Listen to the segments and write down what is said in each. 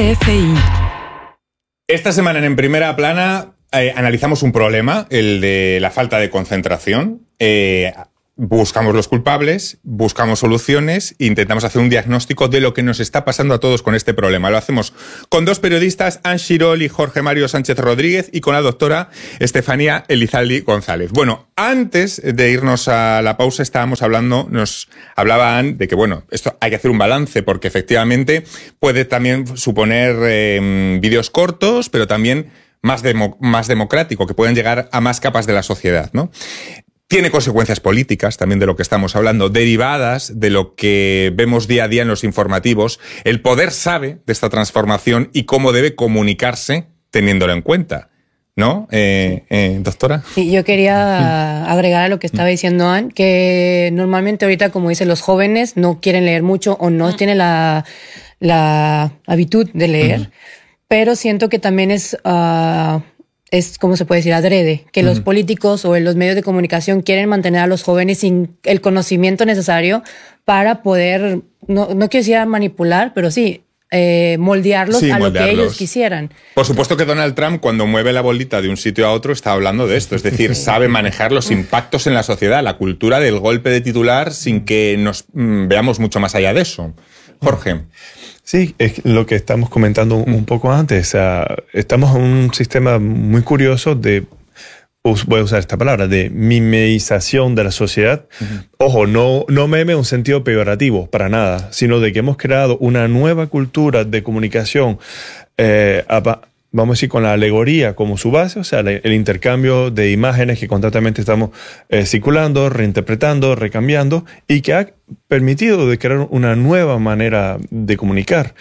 RFI. Esta semana en Primera Plana analizamos un problema, el de la falta de concentración. Buscamos los culpables, buscamos soluciones e intentamos hacer un diagnóstico de lo que nos está pasando a todos con este problema. Lo hacemos con dos periodistas, Anne Chirol y Jorge Mario Sánchez Rodríguez, y con la doctora Estefanía Elizalde González. Bueno, antes de irnos a la pausa nos hablaba Anne de que, bueno, esto hay que hacer un balance porque efectivamente puede también suponer vídeos cortos, pero también más democrático, que pueden llegar a más capas de la sociedad, ¿no? Tiene consecuencias políticas, también de lo que estamos hablando, derivadas de lo que vemos día a día en los informativos. El poder sabe de esta transformación y cómo debe comunicarse teniéndolo en cuenta, ¿no, doctora? Sí, yo quería agregar a lo que estaba diciendo Anne, que normalmente ahorita, como dicen, los jóvenes no quieren leer mucho o no tienen la habitud de leer, pero siento que también es, ¿cómo se puede decir?, adrede, que los políticos o los medios de comunicación quieren mantener a los jóvenes sin el conocimiento necesario para poder, no quiero decir manipular, pero sí, moldearlos a lo que ellos quisieran. Por supuesto que Donald Trump, cuando mueve la bolita de un sitio a otro, está hablando de esto. Es decir, sabe manejar los impactos en la sociedad, la cultura del golpe de titular sin que nos veamos mucho más allá de eso. Jorge. Sí, es lo que estamos comentando un poco antes. Estamos en un sistema muy curioso de, voy a usar esta palabra, de mimetización de la sociedad. Ojo, no meme en un sentido peyorativo, para nada, sino de que hemos creado una nueva cultura de comunicación, vamos a decir, con la alegoría como su base, o sea, el intercambio de imágenes que constantemente estamos circulando, reinterpretando, recambiando, y que ha permitido de crear una nueva manera de comunicar.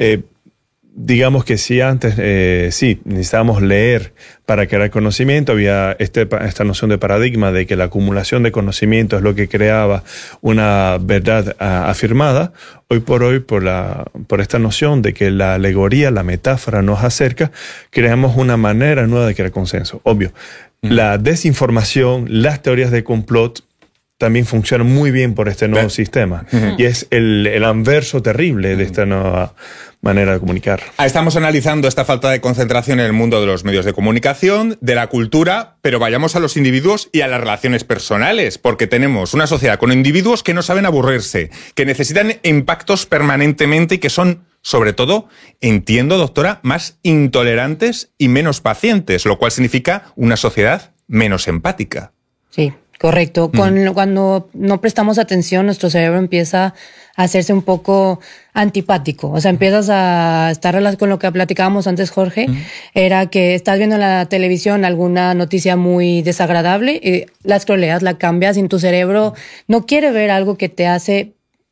Digamos que si antes sí necesitábamos leer para crear conocimiento, había esta noción de paradigma de que la acumulación de conocimiento es lo que creaba una verdad afirmada. Hoy por hoy, por esta noción de que la alegoría, la metáfora nos acerca, creamos una manera nueva de crear consenso. Obvio, la desinformación, las teorías de complot también funcionan muy bien por este nuevo sistema. Y es el anverso terrible de esta nueva manera de comunicar. Estamos analizando esta falta de concentración en el mundo de los medios de comunicación, de la cultura, pero vayamos a los individuos y a las relaciones personales, porque tenemos una sociedad con individuos que no saben aburrirse, que necesitan impactos permanentemente y que son, sobre todo, entiendo, doctora, más intolerantes y menos pacientes, lo cual significa una sociedad menos empática. Sí. Correcto. Cuando no prestamos atención, nuestro cerebro empieza a hacerse un poco antipático. O sea, empiezas a estar con lo que platicábamos antes, Jorge, era que estás viendo en la televisión alguna noticia muy desagradable y la scrolleas, la cambias y en tu cerebro no quiere ver algo que te hace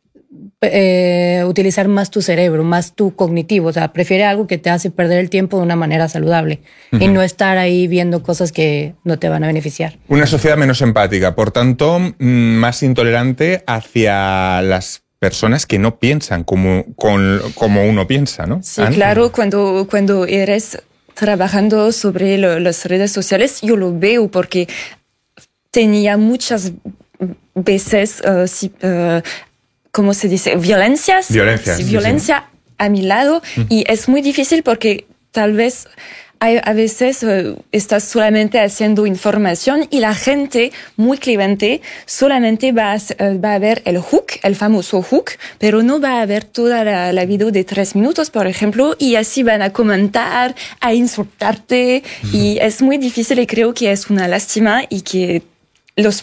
utilizar más tu cerebro, más tu cognitivo. O sea, prefiere algo que te hace perder el tiempo de una manera saludable y no estar ahí viendo cosas que no te van a beneficiar. Una sociedad menos empática, por tanto, más intolerante hacia las personas que no piensan como uno piensa, ¿no? Sí, claro, cuando eres trabajando sobre las redes sociales, yo lo veo porque tenía muchas veces ¿cómo se dice? Violencia a mi lado, y es muy difícil porque tal vez a veces estás solamente haciendo información y la gente muy cliente solamente va a ver el hook, el famoso hook, pero no va a ver toda la video de 3 minutos, por ejemplo, y así van a comentar, a insultarte, y es muy difícil y creo que es una lástima y que los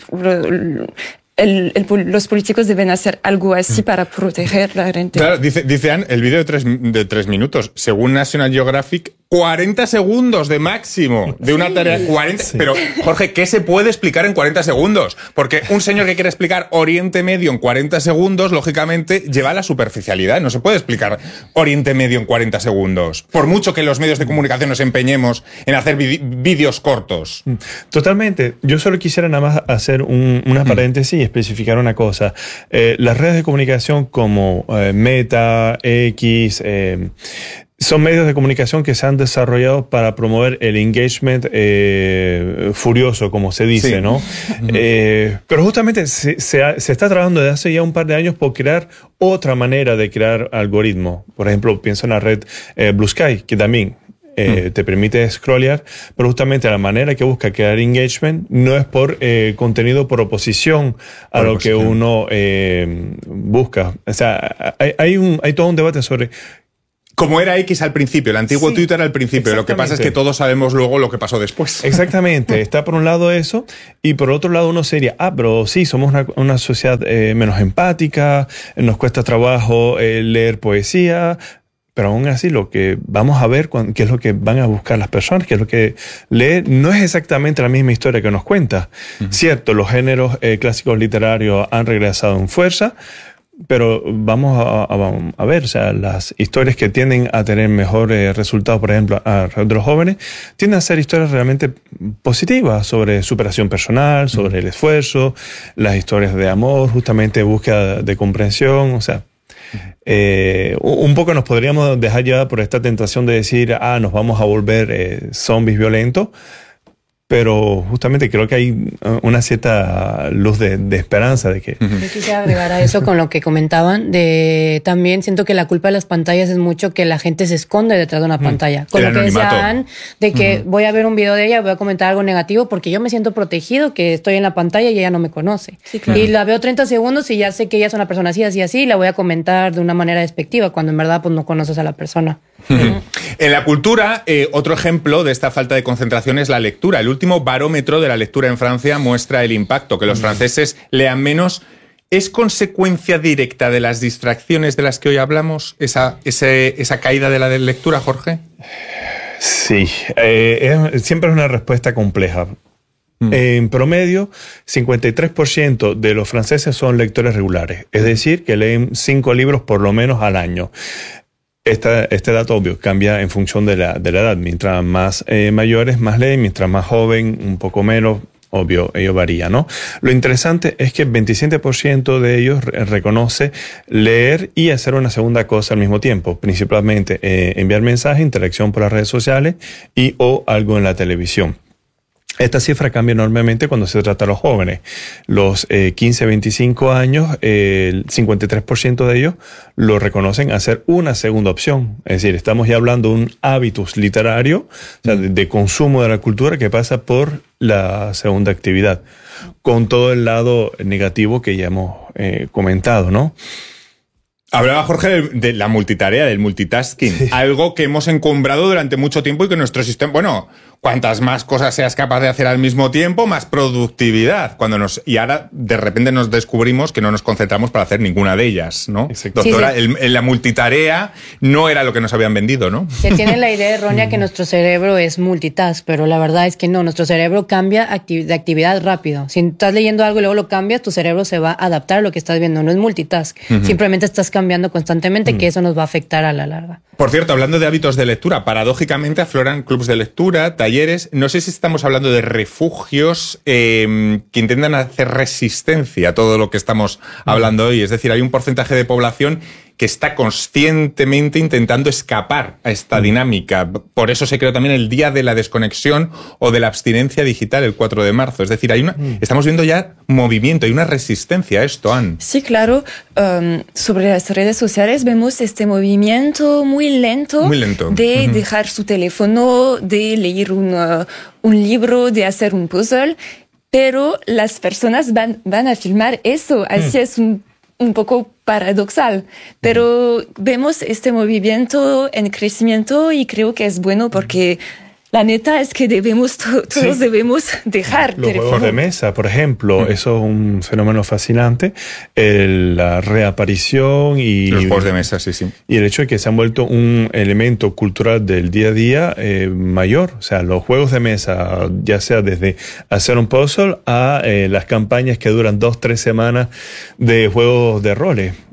políticos deben hacer algo así para proteger a la gente. Claro, dice Anne, el vídeo de 3 minutos. Según National Geographic, 40 segundos de máximo de una tarea. 40. Sí. Pero, Jorge, ¿qué se puede explicar en 40 segundos? Porque un señor que quiere explicar Oriente Medio en 40 segundos, lógicamente, lleva a la superficialidad. No se puede explicar Oriente Medio en 40 segundos. Por mucho que los medios de comunicación nos empeñemos en hacer vídeos cortos. Totalmente. Yo solo quisiera nada más hacer una paréntesis y especificar una cosa. Las redes de comunicación como Meta, X, son medios de comunicación que se han desarrollado para promover el engagement furioso, como se dice, ¿no? Pero justamente se está trabajando desde hace ya un par de años por crear otra manera de crear algoritmos. Por ejemplo, pienso en la red Blue Sky, que también te permite scrollear, pero justamente la manera que busca crear engagement no es por contenido por oposición a lo que uno busca. O sea, hay todo un debate sobre... Como era X al principio, el antiguo Twitter al principio. Lo que pasa es que todos sabemos luego lo que pasó después. Exactamente. Está por un lado eso, y por otro lado uno sería, pero sí, somos una sociedad menos empática, nos cuesta trabajo leer poesía, pero aún así lo que vamos a ver, qué es lo que van a buscar las personas, qué es lo que leen, no es exactamente la misma historia que nos cuenta. Cierto, los géneros clásicos literarios han regresado en fuerza, pero vamos a ver, o sea, las historias que tienden a tener mejores resultados, por ejemplo, alrededor de los jóvenes, tienden a ser historias realmente positivas sobre superación personal, sobre el esfuerzo, las historias de amor, justamente búsqueda de comprensión, o sea, un poco nos podríamos dejar llevar por esta tentación de decir, nos vamos a volver zombies violentos. Pero justamente creo que hay una cierta luz de esperanza de que... Yo quisiera agregar a eso con lo que comentaban, también siento que la culpa de las pantallas es mucho que la gente se esconde detrás de una pantalla. Con lo que decían de que voy a ver un video de ella, voy a comentar algo negativo porque yo me siento protegido, que estoy en la pantalla y ella no me conoce. Sí, claro. Y la veo 30 segundos y ya sé que ella es una persona así, así, así, y la voy a comentar de una manera despectiva, cuando en verdad pues no conoces a la persona. En la cultura, otro ejemplo de esta falta de concentración es la lectura. El último barómetro de la lectura en Francia muestra el impacto que los franceses lean menos. ¿Es consecuencia directa de las distracciones de las que hoy hablamos, esa caída de la lectura, Jorge? Sí, siempre es una respuesta compleja. En promedio, 53% de los franceses son lectores regulares, es decir, que leen 5 libros por lo menos al año. Este dato, obvio, cambia en función de la edad. Mientras más mayores, más leen. Mientras más joven, un poco menos. Obvio, ello varía, ¿no? Lo interesante es que el 27% de ellos reconoce leer y hacer una segunda cosa al mismo tiempo. Principalmente enviar mensajes, interacción por las redes sociales o algo en la televisión. Esta cifra cambia enormemente cuando se trata de los jóvenes. Los 15-25 años, el 53% de ellos lo reconocen hacer una segunda opción. Es decir, estamos ya hablando de un hábitus literario, o sea, de consumo de la cultura que pasa por la segunda actividad, con todo el lado negativo que ya hemos comentado, ¿no? Hablaba Jorge de la multitarea, del multitasking, algo que hemos encumbrado durante mucho tiempo y que nuestro sistema, cuantas más cosas seas capaz de hacer al mismo tiempo, más productividad. Y ahora de repente nos descubrimos que no nos concentramos para hacer ninguna de ellas, ¿no? Doctora, la multitarea no era lo que nos habían vendido, ¿no? Se tiene la idea errónea que nuestro cerebro es multitask, pero la verdad es que no, nuestro cerebro cambia de actividad rápido. Si estás leyendo algo y luego lo cambias, tu cerebro se va a adaptar a lo que estás viendo, no es multitask. Simplemente estás cambiando constantemente, que eso nos va a afectar a la larga. Por cierto, hablando de hábitos de lectura, paradójicamente afloran clubes de lectura, talleres. No sé si estamos hablando de refugios que intentan hacer resistencia a todo lo que estamos hablando hoy. Es decir, hay un porcentaje de población que está conscientemente intentando escapar a esta dinámica. Por eso se creó también el Día de la Desconexión o de la Abstinencia Digital, el 4 de marzo. Es decir, estamos viendo ya movimiento, hay una resistencia a esto, Anne. Sí, claro. Sobre las redes sociales vemos este movimiento muy lento de dejar su teléfono, de leer un libro, de hacer un puzzle, pero las personas van a filmar eso. Así es un poco paradoxal, pero vemos este movimiento en crecimiento y creo que es bueno porque la neta es que todos debemos dejar los juegos de mesa, por ejemplo, eso es un fenómeno fascinante, la reaparición y los juegos de mesa, sí. Y el hecho de que se han vuelto un elemento cultural del día a día mayor, o sea, los juegos de mesa, ya sea desde hacer un puzzle a las campañas que duran 2-3 semanas de juegos de roles.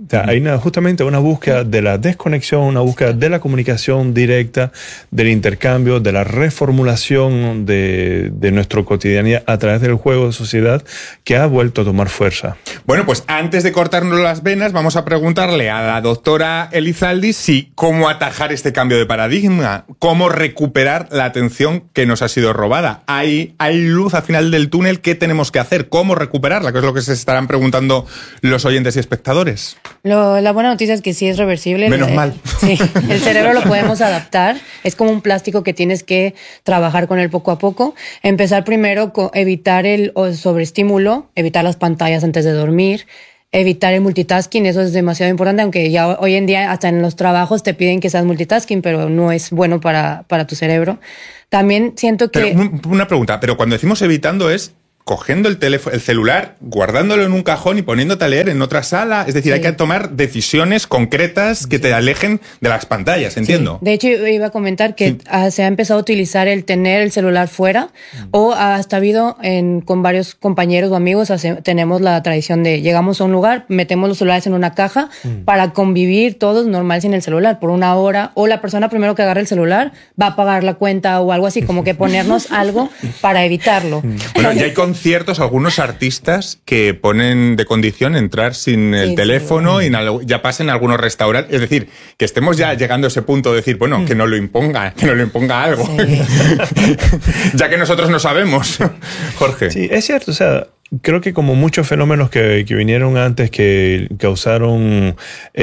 sea, hay justamente una búsqueda de la desconexión, una búsqueda de la comunicación directa, del intercambio, de la reformulación de nuestra cotidianidad a través del juego de sociedad que ha vuelto a tomar fuerza. Bueno, pues antes de cortarnos las venas, vamos a preguntarle a la doctora Elizalde cómo atajar este cambio de paradigma, cómo recuperar la atención que nos ha sido robada. ¿Hay luz al final del túnel? ¿Qué tenemos que hacer? ¿Cómo recuperarla? ¿Qué es lo que se estarán preguntando los oyentes y espectadores? La buena noticia es que sí es reversible. Menos mal. Sí, el cerebro lo podemos adaptar. Es como un plástico que tienes que trabajar con él poco a poco. Empezar primero con evitar el sobreestímulo, evitar las pantallas antes de dormir, evitar el multitasking. Eso es demasiado importante, aunque ya hoy en día hasta en los trabajos te piden que seas multitasking, pero no es bueno para tu cerebro. También siento que... Pero una pregunta, pero cuando decimos evitando es cogiendo el celular, guardándolo en un cajón y poniéndote a leer en otra sala. Es decir, sí, hay que tomar decisiones concretas que te alejen de las pantallas, entiendo. Sí. De hecho, iba a comentar que se ha empezado a utilizar el tener el celular fuera, o hasta habido con varios compañeros o amigos, tenemos la tradición de llegamos a un lugar, metemos los celulares en una caja para convivir todos normal sin el celular por una hora, o la persona primero que agarre el celular va a pagar la cuenta o algo así, como que ponernos algo para evitarlo. Bueno, ya hay conciertos, algunos artistas que ponen de condición entrar sin el teléfono, y ya pasen a algunos restaurantes. Es decir, que estemos ya llegando a ese punto de decir, bueno, que nos lo imponga algo. Sí. Ya que nosotros no sabemos. Jorge. Sí, es cierto. O sea, creo que como muchos fenómenos que vinieron antes, que causaron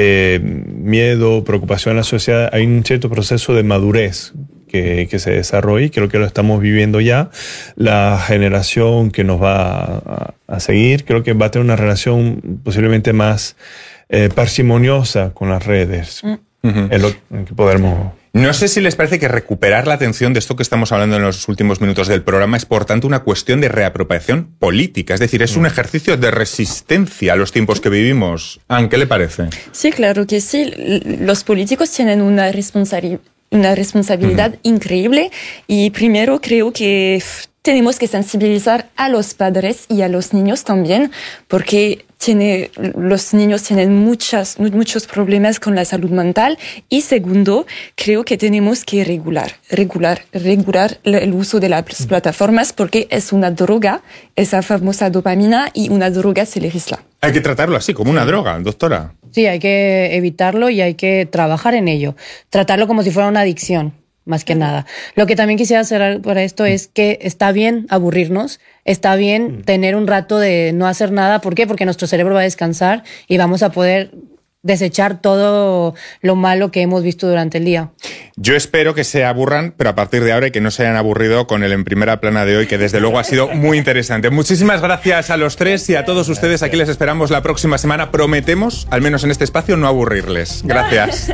miedo, preocupación en la sociedad, hay un cierto proceso de madurez que se desarrolla, y creo que lo estamos viviendo ya. La generación que nos va a seguir, creo que va a tener una relación posiblemente más parsimoniosa con las redes. En lo que podremos... No sé si les parece que recuperar la atención de esto que estamos hablando en los últimos minutos del programa es, por tanto, una cuestión de reapropiación política. Es decir, es un ejercicio de resistencia a los tiempos que vivimos. Anne, ¿qué le parece? Sí, claro que sí. Los políticos tienen una responsabilidad increíble, y primero creo que tenemos que sensibilizar a los padres y a los niños también, porque los niños tienen muchos problemas con la salud mental. Y segundo, creo que tenemos que regular el uso de las plataformas, porque es una droga, esa famosa dopamina, y una droga se legisla. Hay que tratarlo así, como una droga, doctora. Sí, hay que evitarlo y hay que trabajar en ello. Tratarlo como si fuera una adicción, más que nada. Lo que también quisiera hacer para esto es que está bien aburrirnos, está bien tener un rato de no hacer nada. ¿Por qué? Porque nuestro cerebro va a descansar y vamos a poder desechar todo lo malo que hemos visto durante el día. Yo espero que se aburran, pero a partir de ahora, y que no se hayan aburrido con el En Primera Plana de hoy, que desde luego ha sido muy interesante. Muchísimas gracias a los tres y a todos ustedes. Aquí les esperamos la próxima semana. Prometemos, al menos en este espacio, no aburrirles. Gracias.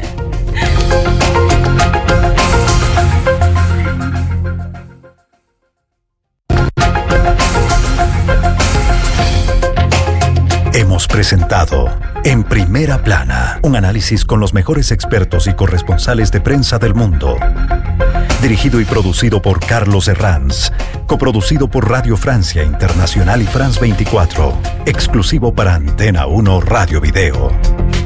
Hemos presentado En Primera Plana, un análisis con los mejores expertos y corresponsales de prensa del mundo. Dirigido y producido por Carlos Herranz, coproducido por Radio Francia Internacional y France 24, exclusivo para Antena 1 Radio Video.